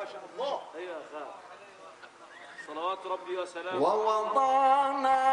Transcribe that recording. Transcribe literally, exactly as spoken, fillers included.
ما شاء الله. ايوه يا خال. صلوات ربي وسلامه. ووضعنا